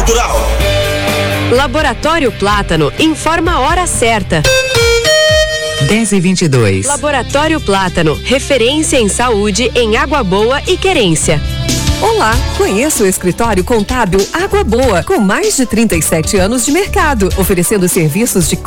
Cultural. Laboratório Plátano informa a hora certa. 10h22. Laboratório Plátano, referência em saúde em Água Boa e Querência. Olá, conheço o escritório contábil Água Boa, com mais de 37 anos de mercado, oferecendo serviços de